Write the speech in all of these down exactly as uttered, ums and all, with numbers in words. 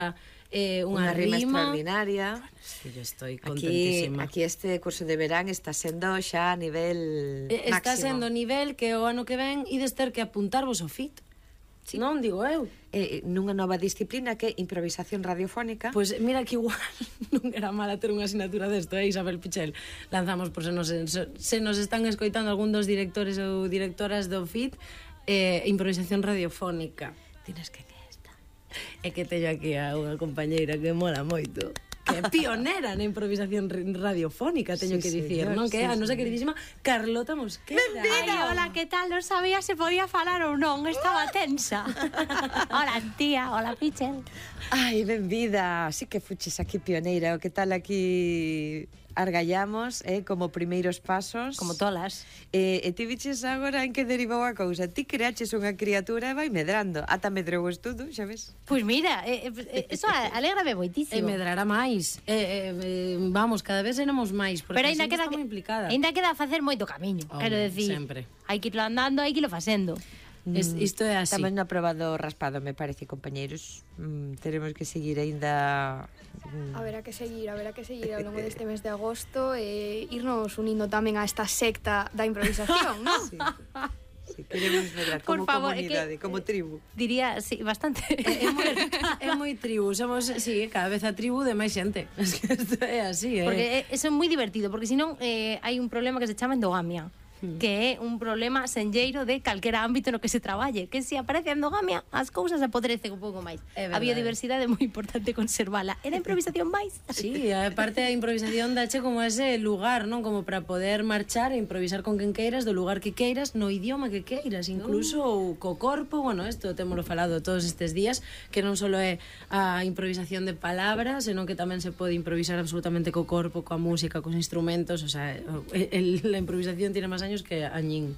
eh, unha, unha rima, rima extraordinaria. Bueno, yo estoy Aquí, contentísima. aquí este curso de verán está sendo xa a nivel Eh, Está máximo. sendo nivel que o ano que ven ides ter que apuntarvos ao F I T. Sí. Non, digo eu. Eh, nunha nova disciplina que é improvisación radiofónica. Pois pues mira que igual non era mala ter unha asignatura desto, eh, Isabel Pichel. Lanzamos por se nos, se nos están escoitando algún dos directores ou directoras do F I T, eh, improvisación radiofónica. Tienes que que esta. É que teño aquí a unha compañeira que mola moito, que é pionera na improvisación radiofónica, teño Sí, que dicir, señor, non? Que é a sí, nosa señor. queridísima Carlota Mosquera. Ay, hola, ¿qué tal? Non sabía se podía falar ou non, estaba tensa. Hola, tía, hola, Pichel. Ai, benvida, así que fuches aquí pioneira. O que tal aquí argallamos, eh, como primeiros pasos. Como tolas. Eh, e ti viches agora en que derivou a cousa. Ti creaches unha criatura e vai medrando. Ata medrou o estudo, xa ves? Pois pues mira, eh, eh, eso alégrame E moitísimo. medrará máis. Eh, eh, vamos, cada vez seremos máis, porque Pero a ainda xente queda está moi implicada. Ainda queda facer moito camiño, Home, quero decir. sempre. Hai que irlo andando, hai que irlo facendo. Es, isto é así. Tamén no aprobado raspado, me parece, compañeros. Mm, teremos que seguir aínda... Mm. Haberá que seguir, haberá que seguir ao longo deste mes de agosto e irnos unindo tamén a esta secta da improvisación, non? Sí. Sí, queremos medrar Por como favor, é comunidade, que- como tribu. Diría, sí, bastante. É moi, é moi tribu, somos, sí, cada vez a tribu de máis xente. Es que isto é así, eh. Porque é- eso é moi divertido, porque senón eh, hai un problema que se chama endogamia, que é un problema senlleiro de calquera ámbito no que se traballe, que se aparece a endogamia, as cousas apodrecen un pouco máis. É A verdade. biodiversidade é moi importante conservala. E na improvisación máis. Sí, aparte a improvisación dache como ese lugar, non? Como para poder marchar e improvisar con quen queiras, do lugar que queiras, no idioma que queiras, incluso uh. co corpo, bueno, isto témolo falado todos estes días, que non só é a improvisación de palabras, senón que tamén se pode improvisar absolutamente co corpo, coa música, cos instrumentos, o sea, el, el, la improvisación tiene máis años que añín.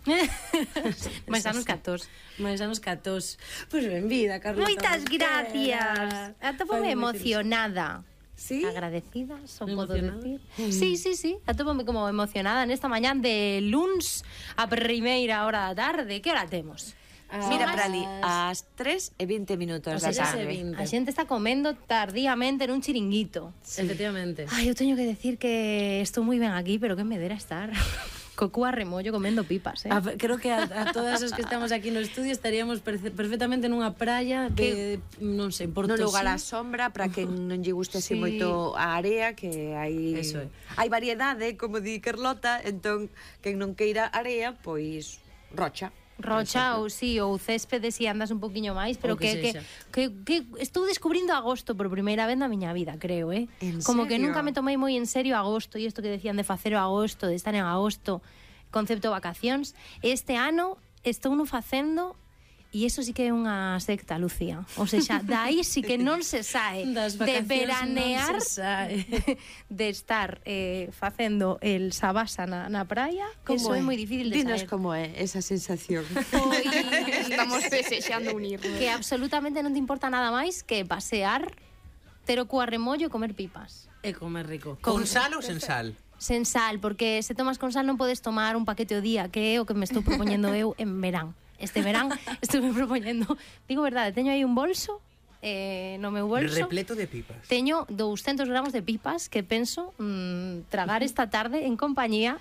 Máis anos catorce. Máis anos catorce. Pois ben vida, Carlota. Moitas Mosquera. gracias. Atópome Fai moi emocionada. Sí? Agradecida, só podo Emocionada? decir. Sí, sí, sí, atópome como emocionada nesta mañán de luns a primeira hora da tarde. Que hora temos? Mira, As- para ali, ás tres e vinte minutos As da seis e tarde. vinte. A xente está comendo tardíamente nun chiringuito. Efectivamente. Ai, eu teño que decir que estou moi ben aquí, pero que me dera estar co cu a remollo comendo pipas, eh? A, creo que a, a todas as que estamos aquí no estudio estaríamos perfe- perfectamente nunha praia de, non sei, Portosí. No lugar á sombra, para que non lle guste así Sí. moito a area, que hai Eso é. hai variedade, como di Carlota, entón quen non queira area, pois rocha. Rocha ou sí, ou céspede si andas un poquinho máis, pero O que que, que, sexa. que, que estou descubrindo agosto por primeira vez na miña vida, creo, eh? En Como que serio? nunca me tomei moi en serio agosto, e isto que decían de facer o agosto, de estar en agosto, concepto vacacións. Este ano estou no facendo e iso sí que é unha secta, Lucía. O sexa, dai sí que non se sae Das de vacacións veranear, non se sae. de estar eh, facendo el sabasa na, na praia, eso é moi difícil de Dinos saber. como é esa sensación. Pois, Estamos desexando unirnos. que absolutamente non te importa nada máis que pasear, ter o cu a remollo e comer pipas. É comer rico. Con sal ou sen sal? Sen sal, porque se tomas con sal non podes tomar un paquete ao día, que é o que me estou propoñendo eu en verán. Este verán estuve propoñendo, digo verdade, teño aí un bolso, eh, no meu bolso. Repleto de pipas. Teño doscientos gramos de pipas que penso mmm, tragar esta tarde en compañía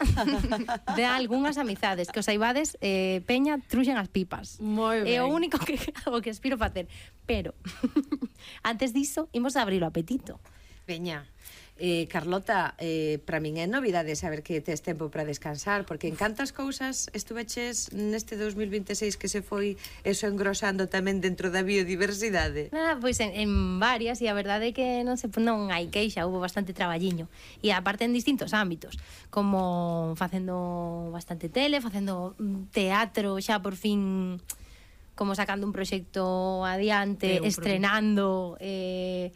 de algunhas amizades. Que os saibades, eh, Peña, truxen as pipas. Moi É o ben. único que, o que aspiro facer. Pero, antes diso, imos a abrir o apetito. Veña, eh, Carlota, eh, para min é novidade saber que tes tempo para descansar, porque en cantas cousas estuveches neste dos mil veintiséis que se foi eso engrosando tamén dentro da biodiversidade? Ah, pois en, en varias, e a verdade é que non se non hai queixa, hubo bastante traballiño. E aparte en distintos ámbitos, como facendo bastante tele, facendo mm, teatro, xa por fin como sacando un proxecto adiante, É, un estrenando, eh,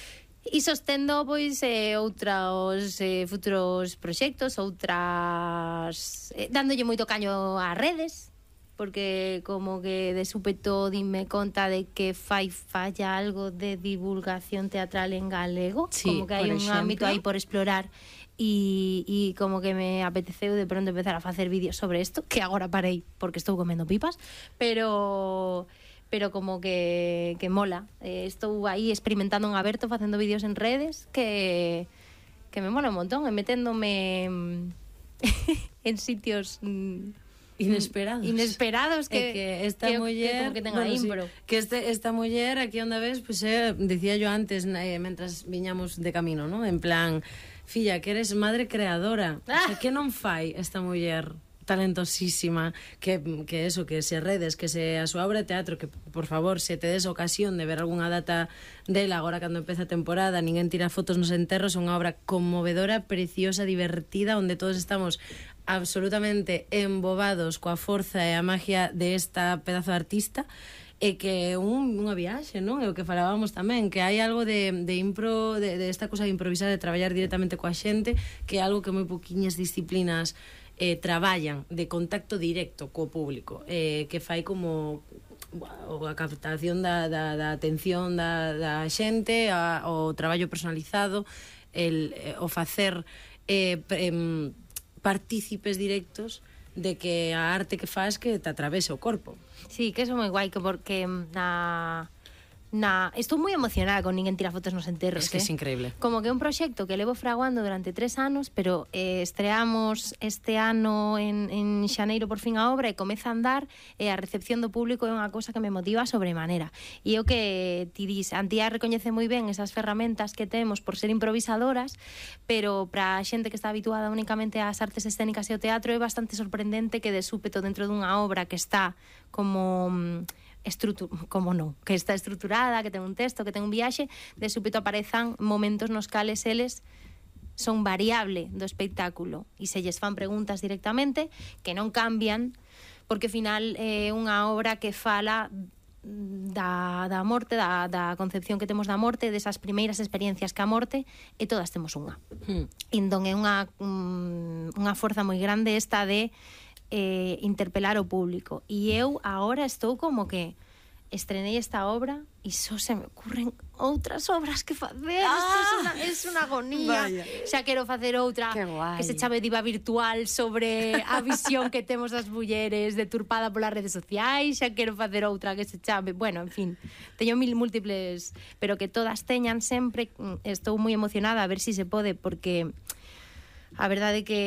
e sostendo pois eh, outros eh, futuros proxectos, outras eh, dándolle moito caño ás redes, porque como que de súpeto dime conta de que fai falla algo de divulgación teatral en galego, Sí, como que hai por un exemplo. ámbito aí por explorar, e, e como que me apeteceu de pronto empezar a facer vídeos sobre isto, que agora parei porque estou comendo pipas, pero pero como que, que mola. Eh, estou aí experimentando en aberto, facendo vídeos en redes que, que me mola un montón, e meténdome en sitios mm, inesperados. Inesperados que, é que esta que, muller, que, como que ten bueno, a impro. sí, que este, esta muller aquí onde ves, pues, eh, decía yo antes, eh, mentras viñamos de camino, ¿no? En plan, filla, que eres madre creadora. Ah. O sea, que non fai esta muller talentosísima, que, que eso, que se redes, que se a súa obra de teatro, que por favor, se te des ocasión de ver algunha data dela agora cando empeza a temporada, ninguén tira fotos nos enterros, é unha obra conmovedora, preciosa, divertida, onde todos estamos absolutamente embobados coa forza e a magia de esta pedazo de artista, e que un, unha viaxe, non? É o que falábamos tamén, que hai algo de, de impro, de, de esta cosa de improvisar, de traballar directamente coa xente, que é algo que moi poquiñas disciplinas eh, traballan, de contacto directo co público, eh, que fai como a captación da, da, da atención da, da xente, a, o traballo personalizado, el, eh, o facer eh, eh, partícipes directos de que a arte que faz que te atravese o corpo. Sí, que eso é moi guai, que porque na... Na, estou moi emocionada con Ninguén tira fotos nos enterros. Es que eh? é increíble. Como que é un proxecto que levo fraguando durante tres anos, pero eh, estreamos este ano en, en xaneiro por fin a obra e comeza a andar, e a recepción do público é unha cousa que me motiva sobremanera. E o que ti dis, Antía recoñece moi ben esas ferramentas que temos por ser improvisadoras, pero para a xente que está habituada únicamente ás artes escénicas e ao teatro é bastante sorprendente que de súpeto dentro dunha obra que está como... Estrutu como non, que está estruturada, que ten un texto, que ten un viaxe, de súpeto aparezan momentos nos cales eles son variable do espectáculo e se lles fan preguntas directamente que non cambian, porque ao final é unha obra que fala da, da morte, da, da concepción que temos da morte, desas primeiras experiencias que a morte, e todas temos unha. Hmm. Entón é unha, um, unha forza moi grande esta de Eh, interpelar o público, e eu agora estou como que estrenei esta obra e só se me ocurren outras obras que facer. Ah, isto é unha, es unha agonía. Vaya. Xa quero facer outra que se chame Diva Virtual sobre a visión que temos das mulleres deturpada polas redes sociais, xa quero facer outra que se chame, bueno, en fin, teño mil múltiples, pero que todas teñan sempre, estou moi emocionada a ver si se pode, porque a verdade é que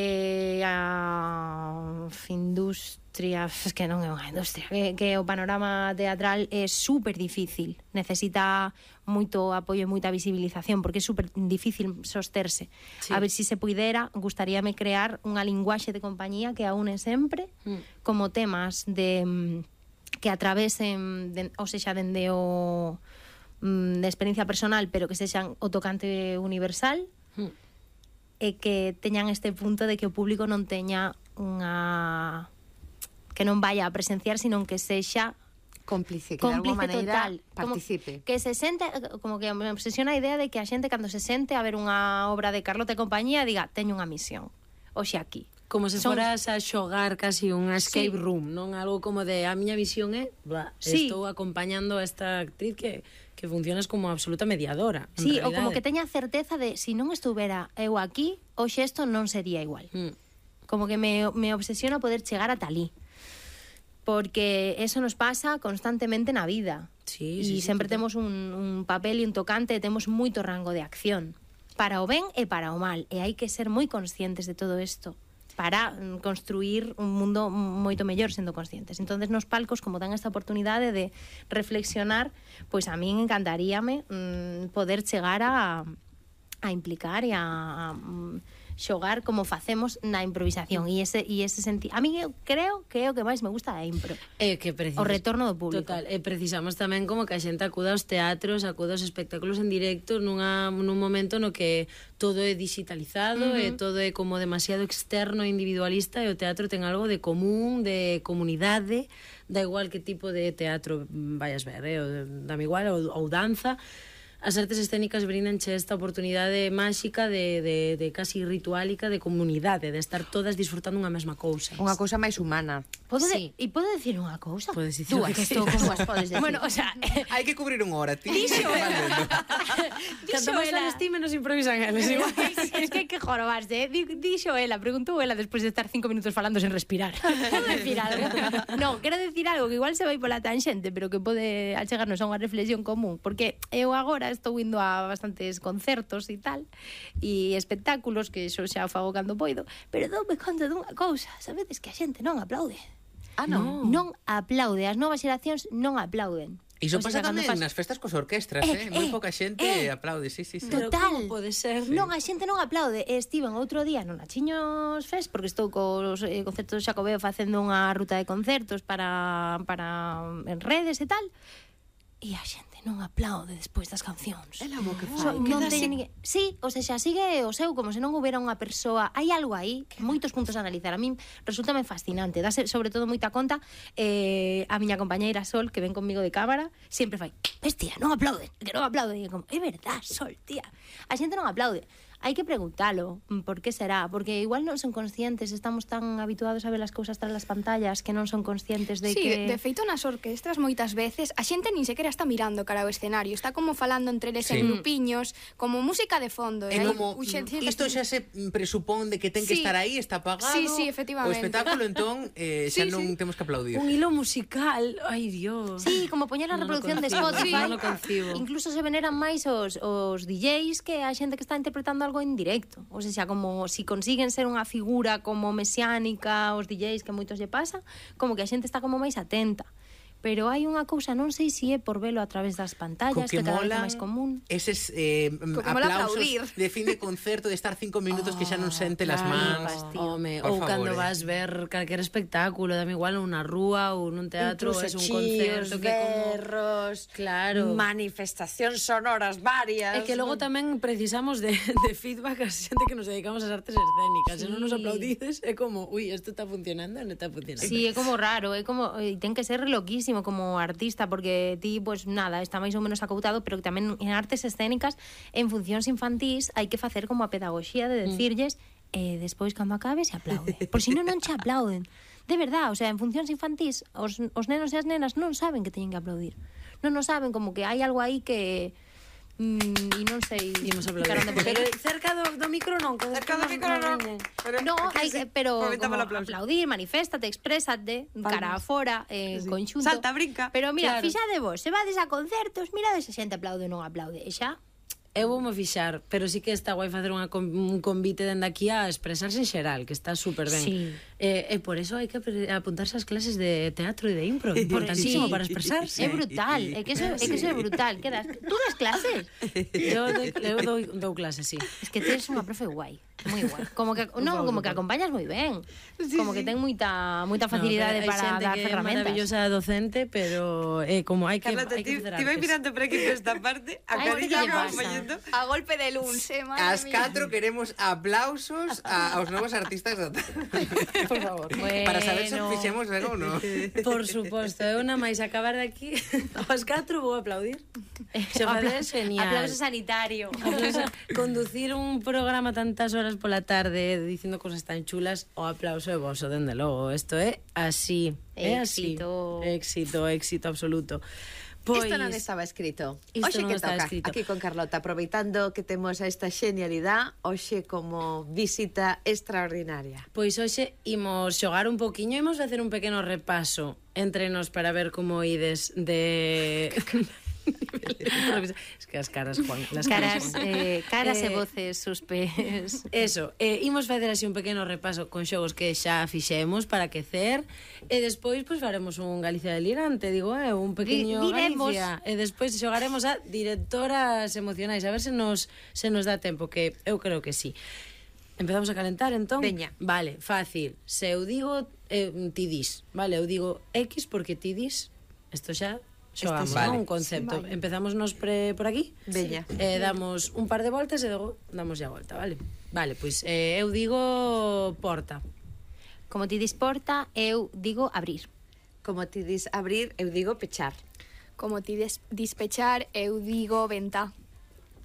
a industria, es que non é unha industria, que, que o panorama teatral é super difícil, necesita moito apoio e moita visibilización, porque é super difícil sosterse. Sí. A ver se si se puidera, gustaríame crear unha linguaxe de compañía que a une sempre, mm. como temas de que atravesen, de, ou sexa, dende o de experiencia personal, pero que sexan o tocante universal, mm. e que teñan este punto de que o público non teña unha... que non vaya a presenciar, sino que sexa cómplice, que cómplice de alguma maneira total, participe. Como que se sente, como que me obsesiona a idea de que a xente cando se sente a ver unha obra de Carlota e compañía diga, teño unha misión, hoxe aquí. Como se Son... foras a xogar casi un escape sí. room, non? Algo como de, a miña visión é, bla, sí. estou acompañando a esta actriz que... que funcionas como absoluta mediadora. Sí, ou como que teña certeza de si non estuvera eu aquí, hoxe isto non sería igual. Mm. Como que me, me obsesiona poder chegar ata ali. Porque eso nos pasa constantemente na vida. Sí, sí, e sí, sempre sí, temos un, un papel e un tocante, temos moito rango de acción. Para o ben e para o mal. E hai que ser moi conscientes de todo isto para construir un mundo moito mellor sendo conscientes. Entonces nos palcos, como dan esta oportunidade de reflexionar, pois a min encantaríame mmm, poder chegar a, a implicar e a, a xogar como facemos na improvisación e ese, e ese sentido. A mí eu creo que é o que máis me gusta da impro. É que precisamos, o retorno do público. Total, e precisamos tamén como que a xente acuda aos teatros, acuda aos espectáculos en directo nunha, nun momento no que todo é digitalizado, uh -huh. e todo é como demasiado externo e individualista, e o teatro ten algo de común, de comunidade, da igual que tipo de teatro vayas ver, eh? Dame igual, ou, ou danza, as artes escénicas bríndanche esta oportunidade máxica de, de, de casi rituálica de comunidade, de estar todas disfrutando unha mesma cousa. Unha cousa máis humana. Podo Sí. de, e podo decir unha cousa? Podes dicir o Dúas, que isto queiras. como as podes decir. Bueno, o sea, Hai que cubrir unha hora, ti. Dixo Valendo. Canto máis ela- falas ti, menos improvisan eles, igual. Es que hai que jorobarse, eh? Di- Dixo ela, preguntou ela despois de estar cinco minutos falando sen respirar. Podo decir algo? Non, quero decir algo que igual se vai pola tanxente, pero que pode achegarnos a unha reflexión común, porque eu agora estou indo a bastantes concertos e tal, e espectáculos que xo xa fago cando poido, pero doume conta dunha cousa, sabedes que a xente non aplaude. Ah, non? Non aplaude, as novas xeracións non aplauden. Iso O sea, pasa cando tamén fas- nas festas cos orquestras, Eh, eh? Moi eh, pouca xente eh. aplaude, sí, sí, sí. Pero Total. como pode ser? Non, a xente non aplaude. E estiven outro día no Nachiños Fest, porque estou cos eh, concertos Xacobeo facendo unha ruta de concertos para, para en redes e tal, e a xente non aplaude despois das cancións. Ela o que So, fai. non teñen ninguén. Sí, o sea, xa sigue o seu como se non houbera unha persoa. Hai algo aí, moitos puntos a analizar. A min resultame fascinante. Dase sobre todo moita conta eh, a miña compañeira Sol, que ven conmigo de cámara, sempre fai, bestia, non aplauden, que non aplauden. E como, é verdad, Sol, tía. A xente non aplaude. Hai que preguntalo, por que será? Porque igual non son conscientes, estamos tan habituados a ver as cousas tras as pantallas que non son conscientes de Sí, que... de feito nas orquestras moitas veces a xente nin sequera está mirando cara ao escenario, está como falando entre eles Sí. en grupiños, como música de fondo. É e hai como, un xente- isto xa se presupón de que ten que Sí. estar aí, está apagado. Sí, sí, efectivamente. O espectáculo, entón, eh, xa Sí, non sí. temos que aplaudir. Un hilo musical, ai Dios. Sí, como poñer a Non o reproducción de concibo, Spotify. non o concibo. Incluso se veneran máis os, os D Js que a xente que está interpretando algo en directo. O sea, como si consiguen ser unha figura como mesiánica, os D Js que moitos lle pasa, como que a xente está como máis atenta. Pero hai unha cousa, non sei se é por velo a través das pantallas, que, cada vez é máis común. Eses eh, Co que mola aplausos aplaudir. de fin de concerto, de estar cinco minutos que xa non sente las Claro, mans. home, Por ou favor, cando eh. vas ver calquer espectáculo, dame igual unha rúa ou nun teatro, ou Incluso es un chíos, concerto que como... berros, Claro. manifestacións sonoras varias. É que logo tamén precisamos de, de feedback a xente que nos dedicamos ás artes escénicas. Se non nos Sí. aplaudides, é como, ui, isto está funcionando, non está funcionando. Sí, é como raro, é como e ten que ser loquísimo como artista, porque ti, pues nada, está máis ou menos acoutado, pero que tamén en artes escénicas, en funcións infantís, hai que facer como a pedagogía de decirlles e eh, despois cando acabe se aplaude. Por si non non che aplauden. De verdad, o sea, en funcións infantís, os, os nenos e as nenas non saben que teñen que aplaudir. Non o saben, como que hai algo aí que mm, e non sei Imos aplaudir. cara onde poñer. Pero cerca do, do micro non, que Cerca do despois micro non. veñen. Pero No, aquí hai sí, que, pero fomentamos como o aplauso. aplaudir, maniféstate, exprésate, cara afora, en Sí. conxunto. Salta, brinca. Pero mira, Claro. fixade vos, se vades a concertos, mirade se a xente aplaude ou non aplaude, e xa. Eu vou me fixar, pero sí que está guai facer unha, con- un convite dende aquí a expresarse en xeral, que está super ben. Sí. Eh, e por eso hai que apre- apuntarse ás clases de teatro e de impro, importantísimo Sí. para expresarse. É brutal, é que eso, é que eso é brutal. Que das, tú das clases? Eu, doy, eu dou, dou clases, sí. Es que tens unha profe guai, moi guai. Como que non, como que acompañas moi ben. Como que ten moita moita facilidade No, pero hai para xente dar que é ferramentas. maravillosa docente, pero eh, como hai que, Carlota, hai ti, que facer ti vai artes. mirando por aquí por esta parte, a Ai, carilla ¿qué que van pasa? poñendo. A golpe de luns, eh, madre As mía. catro queremos aplausos a, aos novos artistas da Por favor. Para saber se Bueno. fixemos algo ou non. Por suposto, eu na máis acabar de aquí aos catro vou aplaudir. Se faces genial. Aplauso sanitario. Aplauso. Conducir un programa tantas horas pola tarde dicindo cosas tan chulas, o aplauso é voso, dende logo. Isto é así, é así. Éxito. Éxito, éxito absoluto. Isto non estaba escrito. Isto Oxe non que estaba toca, escrito. aquí con Carlota, aproveitando que temos a esta xenialidade, oxe como visita extraordinaria. Pois hoxe imos xogar un poquiño, imos facer un pequeno repaso entre nos para ver como ides de... Es que as caras, Juan, las Caras, Juan. eh, caras e Eh, voces suspes. Eso, eh, imos facer así un pequeno repaso con xogos que xa fixemos para quecer e despois pois faremos un Galicia delirante, digo, eh, un pequeño Di- diremos. Galicia e despois xogaremos a directoras emocionais, a ver se nos se nos dá tempo, que eu creo que sí. Empezamos a calentar, entón? Veña. Vale, fácil. Se eu digo, eh, ti dis, vale, eu digo X porque ti dis, isto xa xogamos, Vale. ¿no? Un concepto. Vale. Empezamos nos pre por aquí. Veña. Eh, damos un par de voltas e logo damos a volta, vale? Vale, pois eh, eu digo porta. Como ti disporta, eu digo abrir. Como ti dis abrir, eu digo pechar. Como ti des- dispechar, eu digo venta.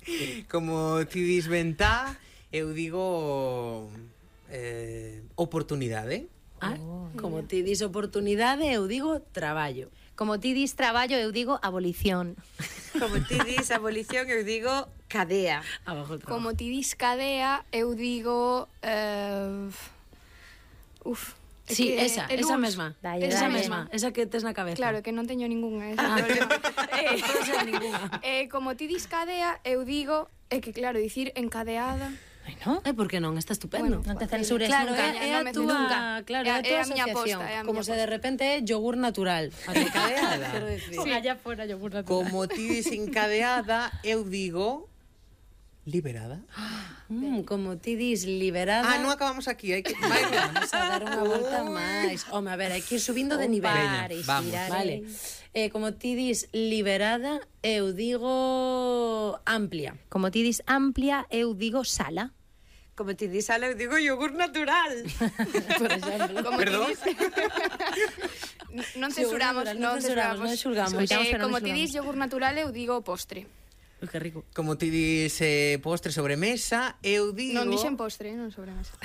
Como ti dis ventá, eu digo eh, oportunidade. Ah, como ti dis oportunidade, eu digo traballo. Como ti dis traballo, eu digo abolición. Como ti dis abolición, eu digo cadea. Abajo o trabajo. Como ti dis cadea, eu digo... Uh, uf. é Sí, que esa, el esa uns. mesma. Dalle, Esa dalle. mesma, esa que tes na cabeza. Claro, que non teño ningunha. Eh, Ah, eh, non pode ser ninguna. eh, como ti dis cadea, eu digo... É que claro, dicir encadeada... Ai, no? Eh, por que non? Está estupendo. Bueno, Non te censures Claro, nunca. é, é non a me- túa, nunca. claro, É é a a- túa é a miña asociación. aposta, é a Como miña se de repente é yogur natural. Encadeada. Quero decir. Sí. Allá fora yogur natural. Como ti dis encadeada, eu digo liberada. Mm, como ti dis liberada. Ah, non acabamos aquí, hai que máis Vamos a dar unha volta máis. Home, a ver, hai que ir subindo de nivel. Veña, Pare, vamos. xirare. Vale. Eh, como ti dis liberada, eu digo amplia. Como ti dis amplia, eu digo sala. Como ti dis ala, eu digo yogur natural. Por exemplo. Como Perdón? ti dis... non censuramos, natural, non non censuramos, censuramos. non xulgamos. Escoitamos, Eh, pero non como ti xulgamos. dis yogur natural, eu digo postre. Ui, que rico. Como ti dis eh, postre sobremesa, eu digo... Non dixen postre, non sobremesa.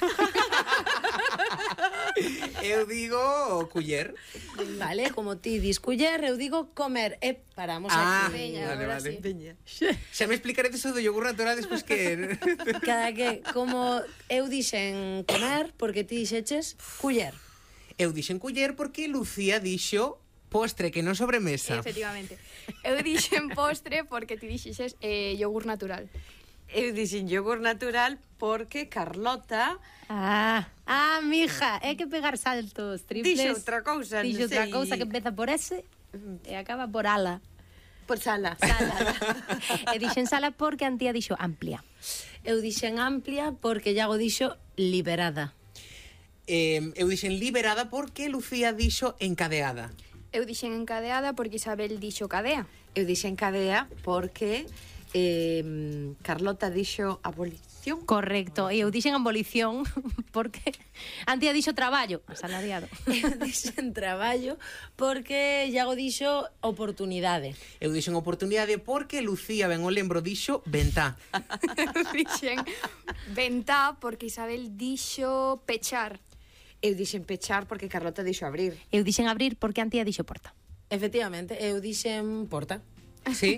Eu digo culler. Vale, como ti dis culler, eu digo comer. E paramos Ah, aquí. Veña, vale, ahora vale. sí. Veña. Xa me explicaredes o do yogur natural despois que... Cada que, como eu dixen comer, porque ti dixeches culler. Eu dixen culler porque Lucía dixo postre, que non sobremesa. Efectivamente. Eu dixen postre porque ti dixes eh, yogur natural. Eu dixen yogur natural porque Carlota Ah, ah, mija, hai que pegar saltos triples. Dixo outra cousa, Dixo non outra sei. cousa que empeza por S e acaba por ala. por sala. Sala. E dixen sala porque a Antía dixo amplia. Eu dixen amplia porque Iago dixo liberada. Eh, eu dixen liberada porque Lucía dixo encadeada. Eu dixen encadeada porque Isabel dixo cadea. Eu dixen cadea porque eh, Carlota dixo abolición. Correcto. E eu dixen abolición porque a Antía dixo traballo, asalariado. Eu dixen traballo porque Iago dixo oportunidade. Eu dixen oportunidade porque Lucía, ben o lembro, dixo ventá. Eu dixen ventá porque Isabel dixo pechar. Eu dixen pechar porque Carlota dixo abrir. Eu dixen abrir porque a Antía dixo porta. Efectivamente, eu dixen porta. Sí?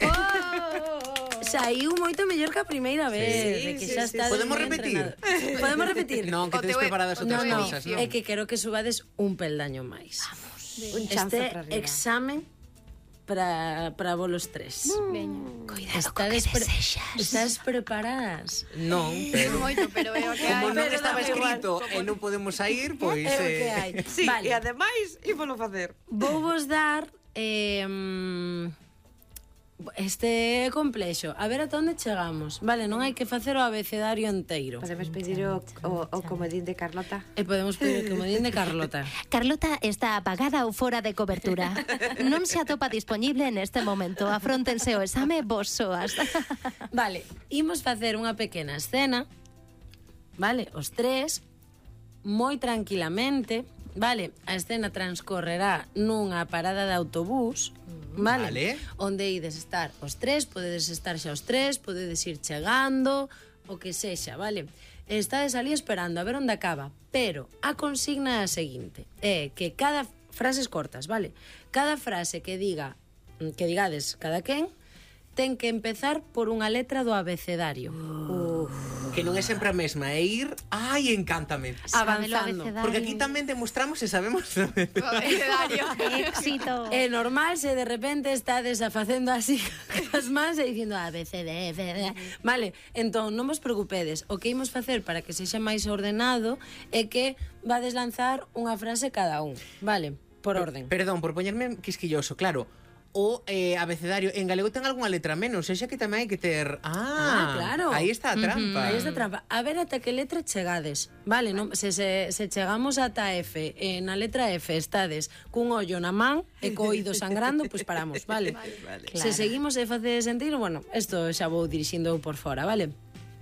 Saiu moito mellor que a primeira vez, Sí, de que sí, xa sí. está Podemos repetir? Podemos repetir? Non, que O tedes teu é- preparadas o outras teu é cousas, dicción. non? É que quero que subades un peldaño máis. Un chanzo Este para arriba. examen para para vos tres. Veña. Cuidado Estades, pre estades preparadas? Non, pero... Moito, pero é o que hai. Como non pero estaba dame igual. escrito e non podemos sair, pois... É o que eh, hai. Sí, Vale. e ademais ímolo facer. Vou vos dar eh, este é complexo. A ver ata onde chegamos. Vale, non hai que facer o abecedario enteiro. Podemos pedir o, o, o comodín de Carlota. E podemos pedir como din de Carlota. Carlota está apagada ou fora de cobertura. Non se atopa disponible neste momento. Afróntense o exame vos soas. Vale, imos facer unha pequena escena. Vale, os tres moi tranquilamente. Vale, a escena transcorrerá nunha parada de autobús. Vale. Vale. Onde ides estar os tres, podedes estar xa os tres, podedes ir chegando, o que sexa, vale? E estades ali esperando a ver onde acaba, pero a consigna é a seguinte, é que cada frases cortas, vale? Cada frase que diga, que digades cada quen, ten que empezar por unha letra do abecedario. Que non é sempre a mesma, é ir... Ai, encántame. Sábelo Avanzando. abecedario. Porque aquí tamén demostramos e sabemos... O abecedario. Éxito. É normal se de repente estades a facendo así as mans e dicindo A, B, C, D, F, D. Vale, entón non vos preocupedes. O que imos facer para que sexa máis ordenado é que vades lanzar unha frase cada un. Vale, por orden. Perdón, por poñerme quisquilloso, claro. O eh, abecedario en galego ten algunha letra menos, xa que tamén hai que ter... Ah, Ah, claro. Aí está a trampa. Aí está a trampa. A ver ata que letra chegades. Vale, non, se, se, se chegamos ata F, e na letra F estades cun ollo na man e co oído sangrando, pois pues paramos, vale? Vale. Se seguimos e facedes sentir, bueno, isto xa vou dirixindo por fora, vale?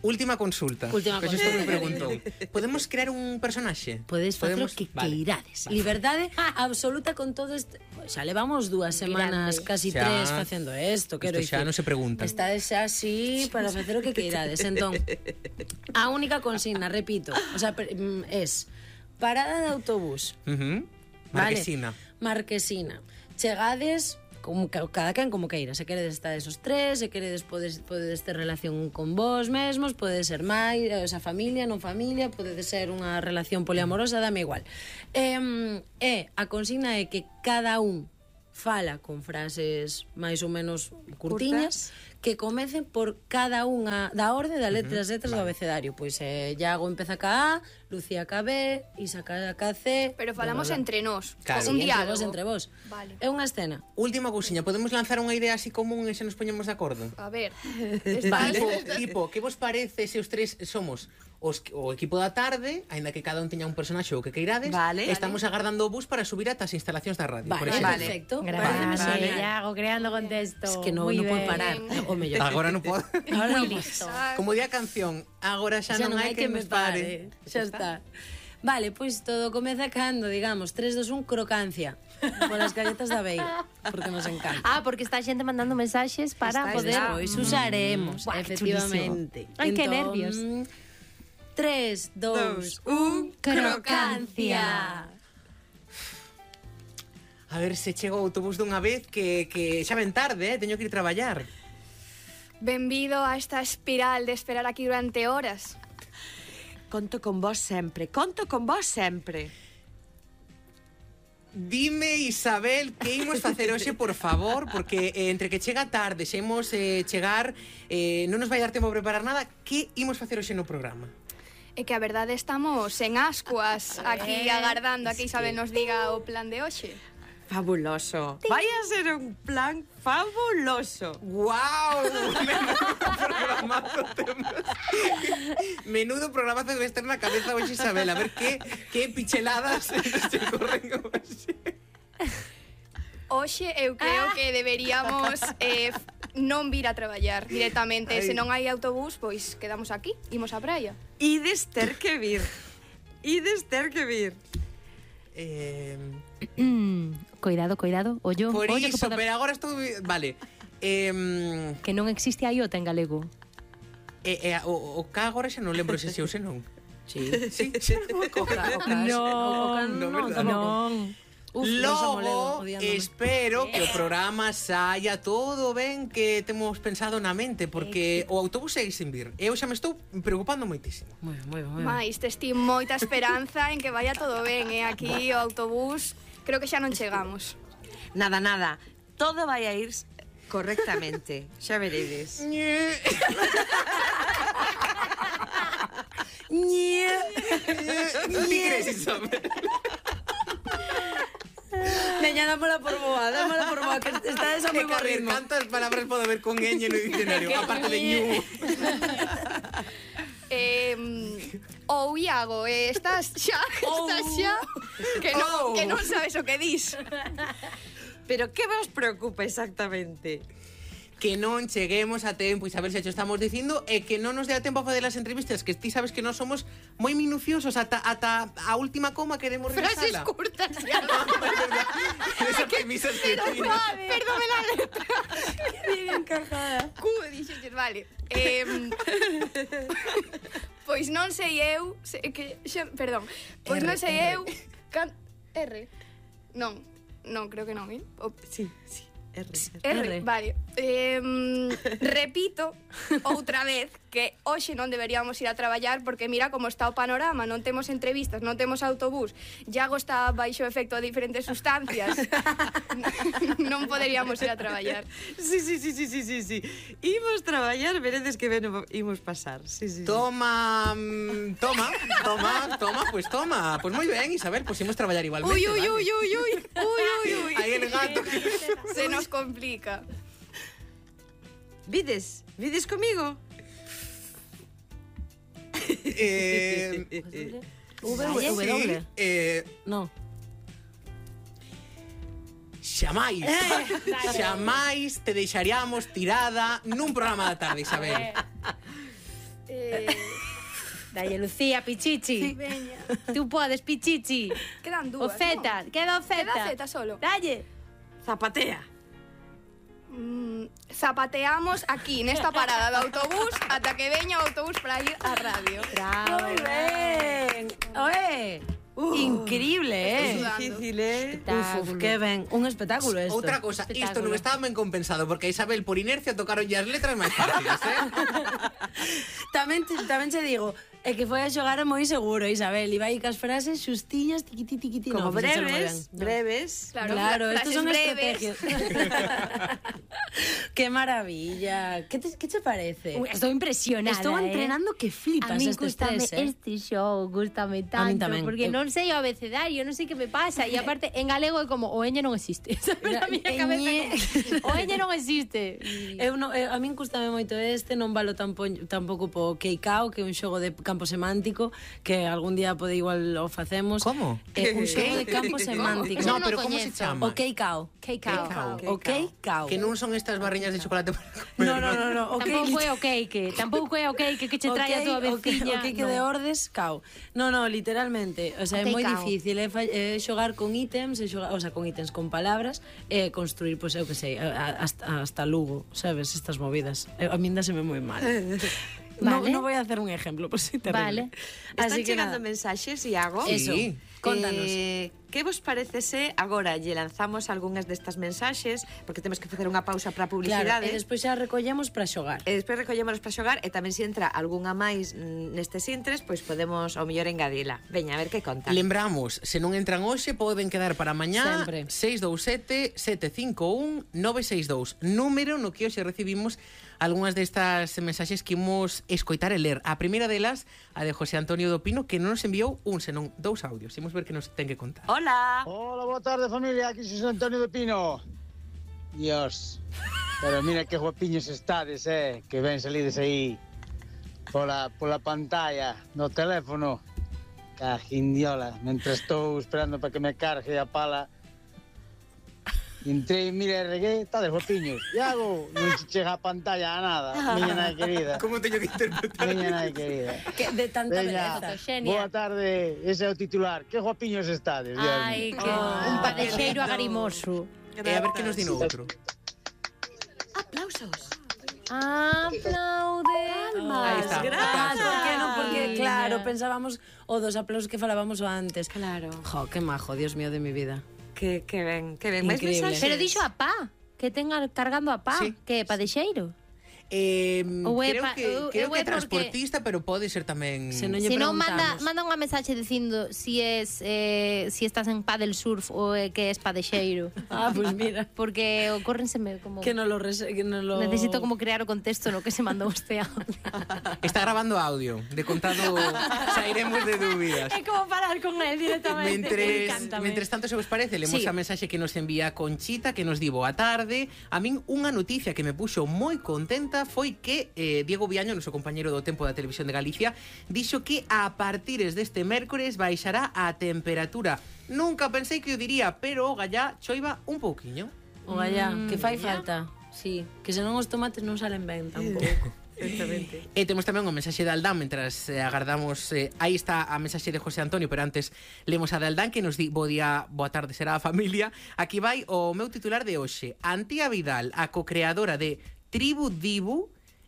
Última consulta. Última que xusto consulta. me preguntou. Podemos crear un personaxe? Podes facer o Podemos- que Vale. queirades. Liberdade absoluta con todo este... Xa levamos dúas semanas, Grande. casi Xa. tres, facendo isto, quero Isto xa dicir. non se pregunta. Estades xa así para facer o que queirades. Entón, a única consigna, repito, o sea, per- mm, es parada de autobús. Uh -huh. Marquesina. Vale. Marquesina. Chegades como ca- cada quen como queira. Se queredes estades os tres, se queredes podes, podedes ter relación con vos mesmos, pode ser máis, o sea, familia, non familia, pode ser unha relación poliamorosa, dame igual. Eh, e a consigna é que cada un fala con frases máis ou menos curtiñas, que comecen por cada unha da orde da letra, uh -huh, as letras vale. do abecedario. Pois eh, Iago empeza ca A, Lucía ca B, Isa ca, ca C... Pero falamos bla, bla, bla. entre nós, Claro. un Sí, entre diálogo. vos, entre vos. Vale. É unha escena. Última cousiña, podemos lanzar unha idea así común e se nos poñemos de acordo? A ver, Vale. estás... Tipo, tipo, que vos parece se os tres somos os, o equipo da tarde, aínda que cada un teña un personaxe ou que queirades, Vale. estamos agardando o bus para subir ata as instalacións da radio, por Vale, exemplo. Vale. perfecto. Grande, Paréceme genial. Iago, creando contexto. Es que no, Muy no puedo ben. parar. O mellor. Agora non podo. Ahora Muy non listo. Como di a canción, agora xa, Xa non hai que me pare. Xa está. Vale, pois todo comeza cando, digamos, tres, dos, un, crocancia. Polas galletas da Beira, porque nos encanta. Ah, porque está a xente mandando mensaxes para Está, poder... está. Pois usaremos, Buah, que efectivamente. Ai, que Entón, nervios. tres, dos, un, crocancia. A ver se chega o autobús dunha vez que, que xa ven tarde, eh? Teño que ir traballar. Benvido a esta espiral de esperar aquí durante horas. Conto con vos sempre, conto con vos sempre. Dime, Isabel, que imos facer hoxe, por favor, porque eh, entre que chega tarde, xa imos eh, chegar, eh, non nos vai dar tempo a preparar nada, que imos facer hoxe no programa? É que a verdade estamos en ascuas aquí agardando a que Isabel nos diga o plan de hoxe. Fabuloso. Vai a ser un plan fabuloso. ¡Guau! Menudo programazo temos. Menudo programazo que vai estar na cabeza hoxe, Isabel. A ver que, que picheladas se corren hoxe. Hoxe eu creo que deberíamos eh, non vir a traballar directamente. Ai. Se non hai autobús, pois quedamos aquí, imos á praia. Ides ter que vir. Ides ter que vir. Eh, Cuidado, cuidado. Ollo, por ollo que, iso, poda... pero agora estou... Vale. Eh, que non existe a iota en galego. eh, eh, o, o K agora xa non lembro se xe ou se non. Sí. Sí, sí. O ca, o ca, No, o ca, no, non, verdad. tampouco. Non. Uf, Rosa Moledo, Logo, odiándome. espero que o programa saia todo ben que temos pensado na mente, porque o autobús segue sin vir. Eu xa me estou preocupando moitísimo. Moi ben, moi ben, moi ben. Mais tes ti moita esperanza en que vaya todo ben, e aquí o autobús creo que xa non chegamos. Nada, nada. Todo vai a ir correctamente. Xa veredes. Ti crees, Isabel? Veña, dámola por boa, dámola por boa, que está esa moi Que bo a ver, ritmo. cantas palabras pode haber con ñ no diccionario, aparte de ñu. Eh, ou Iago, eh, estás xa, estás xa que non, Oh. que non sabes o que dis. Pero que vos preocupa exactamente? Que non cheguemos a tempo, Isabel, xa cho estamos dicindo, e que non nos dea tempo a fazer as entrevistas, que ti sabes que nós somos moi minuciosos, ata, ata a última coma queremos Frases revisala. curtas. Esa premisa es que tiene. Perdóme la letra. Bien encajada. Q, dixeches, vale. Eh, pois non sei eu, se, que, xa, perdón, pois R, non sei R. eu, can, R, non, non, creo que non, eh? O, Sí, sí. R, R, R. vale. Eh, repito outra vez que hoxe non deberíamos ir a traballar porque mira como está o panorama, non temos entrevistas, non temos autobús, Iago está baixo efecto de diferentes sustancias. Non poderíamos ir a traballar. Sí, sí, sí, sí, sí, sí, sí. Imos traballar, veredes que ben o imos pasar. Sí, sí, sí. Toma, mm, toma, toma, toma, pues toma. Pues moi ben, Isabel, pues imos traballar igualmente. Uy, uy, vale. uy, uy, uy, uy, uy, uy. Aí el gato. Se nos complica. Vides? Vides comigo? eh, V, sí, W. eh, No. Xamais, xamais te deixaríamos tirada nun programa da tarde, Isabel. Eh, Eh, Dalle, Lucía, Pichichi. veña. Tú podes, Pichichi. Quedan O dúas, Z, non? queda o Z. Queda Z solo. Dalle. Zapatea. Mm, zapateamos aquí, nesta parada de autobús, ata que veña o autobús para ir á radio. Bravo. Moi ben. Oe, increíble, eh. sudando. Difícil, eh? Uf, uf, que ben, un espectáculo esto. Outra cosa, isto Espectáculo. non estaba ben compensado porque a Isabel por inercia tocaron as letras máis fáciles, eh? Tamén, te- tamén che digo, é que foi a xogar moi seguro, Isabel, iba aí cas frases xustiñas, tiquiti, tiquiti, Como no, fixéchelo moi breves, ben. breves. Claro, Claro, fra- estos frases son breves. estrategias. Qué maravilla. ¿Qué te, qué te parece? Uy, Estou impresionada, Estou eh. entrenando que flipas A mí este gustame estrés, eh. este show, gustame tanto, tamén. porque Eu- non sei o abecedario, non sei que me pasa, e aparte en galego é como o eñe non existe, sabes? A miña cabeza Eñe. como, o eñe non existe. E- Eu no, eu, a min custame moito este, non valo tampo, tampouco po Keikao, que é un xogo de campo semántico, que algún día pode igual o facemos. Como? É un xogo de campo semántico. Yo No, no pero como se coñezo. chama? O Keikao. Keikao. O Keikao. Que non son estas barriñas de chocolate para comer. No, no, no, no. O Tampouco Keikao. é o cake, tampouco é o cake que che trae a tua O que- veciña. O que que de ordes, cao. No, no, literalmente. O sea, é Ok, moi cao. difícil. É, fa- é xogar con ítems, é xogar, o sea, con ítems, con palabras, e construir, pois, eu que sei, a- a- hasta, hasta Lugo, sabes, estas movidas. Eu- A min dáseme moi mal. No, Vale. no voy a hacer un ejemplo, pues sí, terrible. Vale. Están Así que chegando nada. mensaxes, Iago. Eso. Sí. Contanos. Eh, que vos parece se agora lle lanzamos algunhas destas mensaxes, porque temos que facer unha pausa para Claro, publicidade. e despois xa recollemos para xogar. E despois recollémonos para xogar e tamén se entra algunha máis mm, nestes intres, pois podemos ao mellor engadila. Veña, a ver que conta. Lembramos, se non entran hoxe, poden quedar para mañá Sempre. seis dous sete, sete cinco un, nove seis dous, número no que hoxe recibimos algunhas destas mensaxes que imos escoitar e ler. A primeira delas, a de José Antonio do Pino, que non nos enviou un, senón dous audios. Imos ver que nos ten que contar. Hola. Hola, boa tarde familia, aquí Xosé Antonio de Pino. Dios, pero mira que guapiños estades, eh, que ben salides aí pola, pola pantalla, no teléfono. Cajindiola, mentre estou esperando para que me cargue a pala. Entrei, mira, regué, estades guapiños. Iago, non se chega a pantalla a nada, miña nai querida. Como teño que interpretar? Miña nai querida. Que de tanta Veña, beleza. Xenia. boa tarde, ese é o titular. Que guapiños estades, Dios Ai, mío. que un padexeiro agarimoso. E a ver que nos dino outro. Aplausos. Aplaude. Aí está. Ah, Aplausos. por que non? Porque, Ai, claro, mira. pensábamos o dos aplausos que falábamos o antes. Claro. Jo, que majo, Dios mío de mi vida. Que, que ben, que ben. Máis Increíble. mensaxes? Pero dixo a pá, que tenga cargando a pá, Sí. que é padexeiro. Eh, Ou é creo pa- que, ou- creo ou que é porque- transportista, pero pode ser tamén... Se non lle Si non, manda, preguntamos. manda unha mensaxe dicindo si es eh, si estás en paddle surf ou é que es padexeiro. Ah, pues mira. Porque ocórrenseme como... Que non lo... Res que non lo... Necesito como crear o contexto no que se mandou este audio. Está grabando audio, de contado sairemos de dúbidas. É como parar con él directamente. Mentres, Encántame. mentres tanto, se vos parece, lemos Sí. a mensaxe que nos envía Conchita, que nos di boa tarde. A min unha noticia que me puxo moi contenta foi que eh, Diego Viaño, noso compañeiro do Tempo da Televisión de Galicia, dixo que a partires deste mércores baixará a temperatura. Nunca pensei que o diría, pero o gallá choiva un pouquiño. O gallá, que fai falta. Sí, que senón os tomates non salen ben tampouco. Exactamente. E temos tamén unha mensaxe de Aldán mentras eh, agardamos, eh, aí está a mensaxe de José Antonio, pero antes lemos a de Aldán que nos di bo día, boa tarde será a familia. Aquí vai o meu titular de hoxe. Antía Vidal, a co-creadora de Tribu Dibu,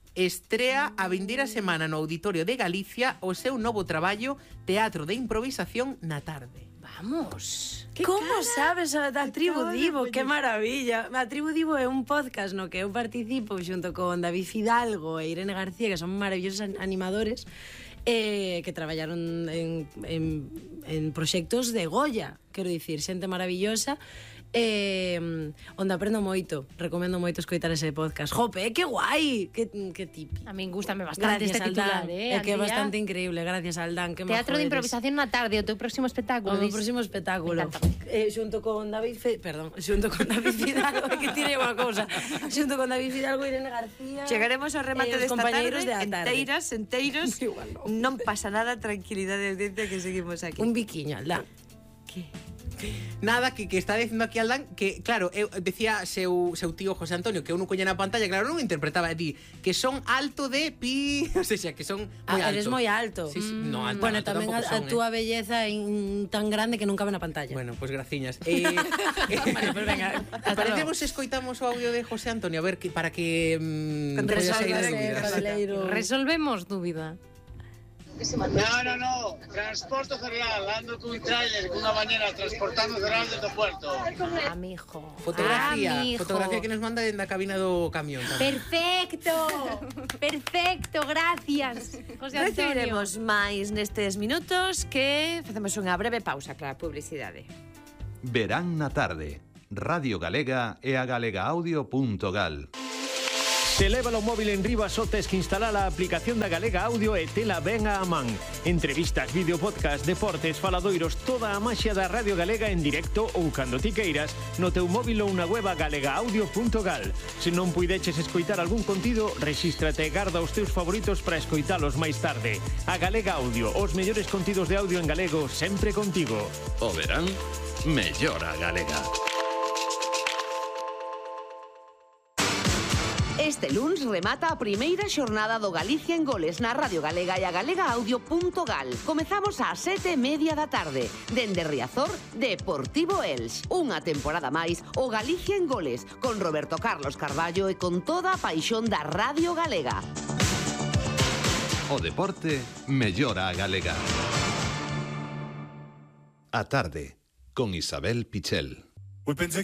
estrea a vindeira semana no Auditorio de Galicia o seu novo traballo Teatro de Improvisación na tarde. Vamos. Como sabes a da Tribu cara, Divo? coño. Que maravilla. A Tribu Divo é un podcast no que eu participo xunto con David Fidalgo e Irene García, que son maravillosos an- animadores, eh, que traballaron en, en, en proxectos de Goya, quero dicir, xente maravillosa, eh, onde aprendo moito. Recomendo moito escoitar ese podcast. Jope, que guai! Que, que tipi. A min gustame bastante Gracias, este titular, Aldán. eh? É que é Andrea. bastante increíble. Gracias, Aldán. Que Teatro majo de eres. improvisación na tarde, o teu próximo espectáculo. O meu dis. próximo espectáculo. Me encanta. Eh, xunto con David Fe... Perdón, xunto con David Fidalgo, que tiene unha cousa. Xunto con David Fidalgo, Irene García... Chegaremos ao remate e os desta tarde, compañeiros de a tarde. enteiras, enteiros. Igual non. Non pasa nada, tranquilidade audiencia que seguimos aquí. Un biquiño, Aldán. Que? Nada, que, que está dicindo aquí Aldán que, claro, eu decía seu, seu tío José Antonio que eu non coña na pantalla, claro, non interpretaba e di que son alto de pi, o sea, que son moi Ah, alto. eres moi alto. Sí, sí, no, alto, Bueno, alto tamén a, tampouco a son, túa eh. belleza é tan grande que non cabe na pantalla. Bueno, pois pues graciñas. Eh, Vale, pues venga, hasta parecemos escoitamos o audio de José Antonio, a ver que para que mm, poida sair de Resolve, dúbidas. Cabaleiro. Resolvemos dúbida. No, no, no, transporto cereal, ando cun trailer, cunha bañera transportando cereal desde o puerto. Amigo. Fotografía, Amigo. fotografía que nos manda dentro da cabina do camión tamén. Perfecto. Perfecto, gracias. José Antonio. Recibiremos máis nestes minutos que facemos unha breve pausa para a publicidade. Verán na tarde. Radio Galega e a galegaaudio punto gal. Se leva o móvil en riba só tes que instalar a aplicación da Galega Audio e tela ben a man. Entrevistas, vídeo, podcast, deportes, faladoiros, toda a maxia da Radio Galega en directo ou cando ti queiras no teu móvil ou na web a galegaaudio punto gal. Se non puideches escoitar algún contido, rexístrate e garda os teus favoritos para escoitalos máis tarde. A Galega Audio, os mellores contidos de audio en galego sempre contigo. O verán, mellora Galega. Este luns remata a primeira xornada do Galicia en Goles na Radio Galega e a galegaaudio punto gal. Comezamos ás sete e media da tarde. Dende Riazor, Deportivo Elx. Unha temporada máis, o Galicia en Goles, con Roberto Carlos Carballo e con toda a paixón da Radio Galega. O deporte mellora a Galega. A tarde, con Isabel Pichel.